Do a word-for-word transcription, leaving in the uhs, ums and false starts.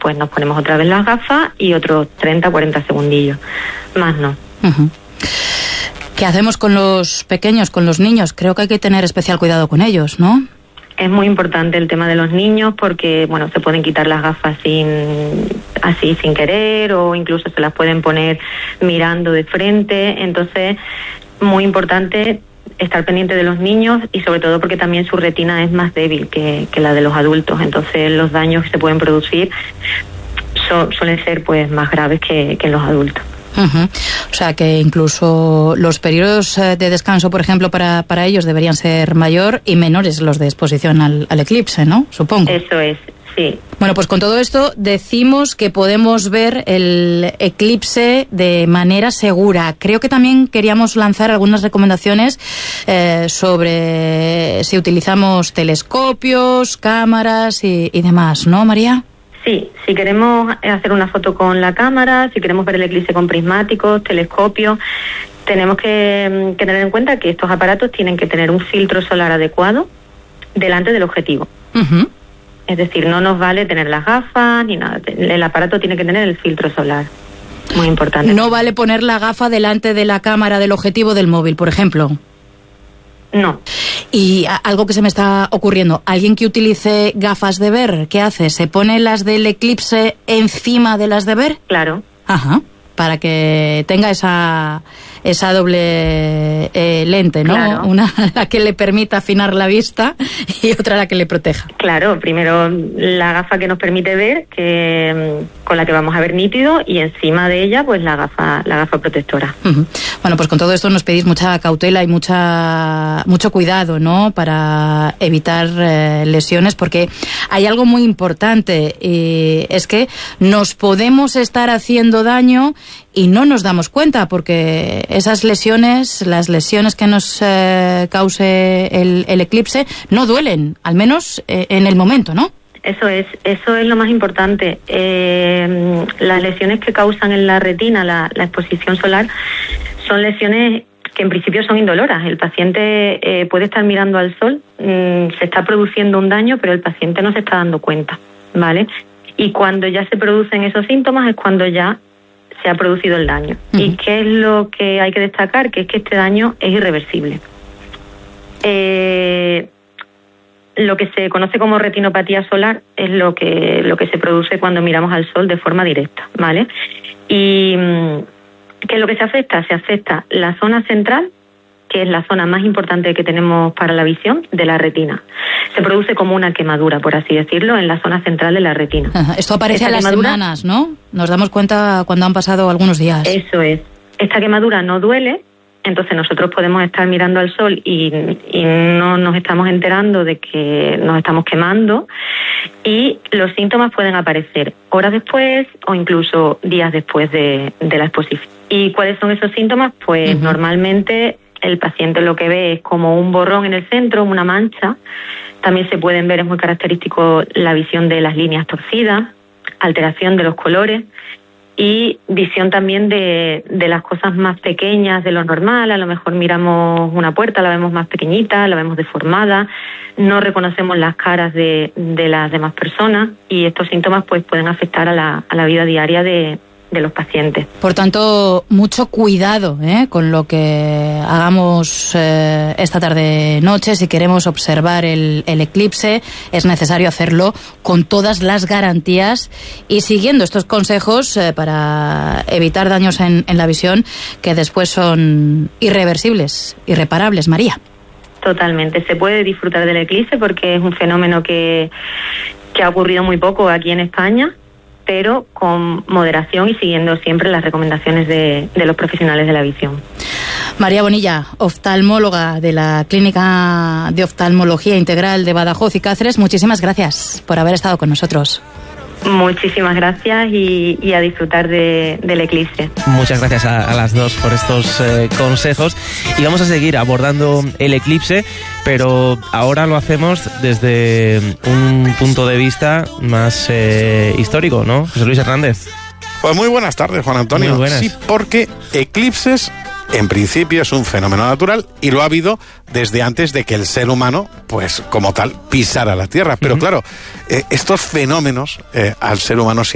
pues nos ponemos otra vez las gafas y otros treinta, cuarenta segundillos. Más no. Uh-huh. ¿Qué hacemos con los pequeños, con los niños? Creo que hay que tener especial cuidado con ellos, ¿no? Es muy importante el tema de los niños porque, bueno, se pueden quitar las gafas sin así sin querer o incluso se las pueden poner mirando de frente. Entonces, muy importante estar pendiente de los niños y sobre todo porque también su retina es más débil que, que la de los adultos. Entonces, los daños que se pueden producir so, suelen ser pues más graves que, que en los adultos. Uh-huh. O sea que incluso los periodos de descanso, por ejemplo, para, para ellos deberían ser mayor y menores los de exposición al, al eclipse, ¿no? Supongo. Eso es, sí. Bueno, pues con todo esto decimos que podemos ver el eclipse de manera segura. Creo que también queríamos lanzar algunas recomendaciones eh, sobre si utilizamos telescopios, cámaras y, y demás, ¿no, María? Sí, si queremos hacer una foto con la cámara, si queremos ver el eclipse con prismáticos, telescopios, tenemos que, que tener en cuenta que estos aparatos tienen que tener un filtro solar adecuado delante del objetivo. Uh-huh. Es decir, no nos vale tener las gafas ni nada. El aparato tiene que tener el filtro solar. Muy importante. No vale poner la gafa delante de la cámara del objetivo del móvil, por ejemplo. No. Y algo que se me está ocurriendo, alguien que utilice gafas de ver, ¿qué hace? ¿Se pone las del eclipse encima de las de ver? Claro. Ajá, para que tenga esa esa doble eh, lente, ¿no? Claro. Una la que le permita afinar la vista y otra la que le proteja. Claro, primero la gafa que nos permite ver, que con la que vamos a ver nítido, y encima de ella pues la gafa la gafa protectora. Uh-huh. Bueno, pues con todo esto nos pedís mucha cautela y mucha mucho cuidado, ¿no? Para evitar eh, lesiones, porque hay algo muy importante y es que nos podemos estar haciendo daño y no nos damos cuenta, porque esas lesiones, las lesiones que nos eh, cause el, el eclipse, no duelen, al menos eh, en el momento, ¿no? Eso es, eso es lo más importante. Eh, las lesiones que causan en la retina la, la exposición solar son lesiones que en principio son indoloras. El paciente eh, puede estar mirando al sol, mmm, se está produciendo un daño, pero el paciente no se está dando cuenta, ¿vale? Y cuando ya se producen esos síntomas es cuando ya se ha producido el daño. Uh-huh. ¿Y qué es lo que hay que destacar? Que es que este daño es irreversible. Eh, lo que se conoce como retinopatía solar es lo que lo que se produce cuando miramos al sol de forma directa, ¿vale? Y ¿qué es lo que se afecta? Se afecta la zona central, que es la zona más importante que tenemos para la visión, de la retina. Se produce como una quemadura, por así decirlo, en la zona central de la retina. Ajá. Esto aparece Esta a las quemadura, semanas, ¿no? Nos damos cuenta cuando han pasado algunos días. Eso es. Esta quemadura no duele, entonces nosotros podemos estar mirando al sol y, y no nos estamos enterando de que nos estamos quemando, y los síntomas pueden aparecer horas después o incluso días después de, de la exposición. ¿Y cuáles son esos síntomas? Pues uh-huh. normalmente el paciente lo que ve es como un borrón en el centro, una mancha. También se pueden ver, es muy característico, la visión de las líneas torcidas, alteración de los colores y visión también de, de las cosas más pequeñas de lo normal. A lo mejor miramos una puerta, la vemos más pequeñita, la vemos deformada, no reconocemos las caras de, de las demás personas, y estos síntomas pues pueden afectar a la, a la vida diaria de, de los pacientes. Por tanto, mucho cuidado ¿eh? con lo que hagamos eh, esta tarde-noche. Si queremos observar el, el eclipse, es necesario hacerlo con todas las garantías y siguiendo estos consejos eh, para evitar daños en, en la visión que después son irreversibles, irreparables. María. Totalmente. Se puede disfrutar del eclipse porque es un fenómeno que, que ha ocurrido muy poco aquí en España, pero con moderación y siguiendo siempre las recomendaciones de, de los profesionales de la visión. María Bonilla, oftalmóloga de la Clínica de Oftalmología Integral de Badajoz y Cáceres, muchísimas gracias por haber estado con nosotros. Muchísimas gracias y, y a disfrutar de, del eclipse. Muchas gracias a, a las dos por estos eh, consejos, y vamos a seguir abordando el eclipse, pero ahora lo hacemos desde un punto de vista más eh, histórico, ¿no? José Luis Hernández. Pues muy buenas tardes, Juan Antonio. Muy buenas. Sí, porque eclipses en principio es un fenómeno natural y lo ha habido desde antes de que el ser humano, pues como tal, pisara la Tierra. Pero uh-huh. claro, eh, estos fenómenos eh, al ser humano